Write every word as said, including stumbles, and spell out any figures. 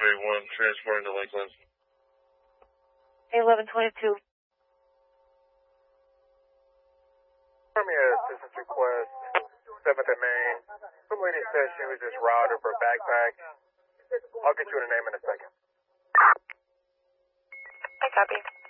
three one, transporting to Lakeland. eleven twenty-two. From your assistance request, seventh and Main. Some lady said she was just robbed of her backpack. I'll get you a name in a second. I copy.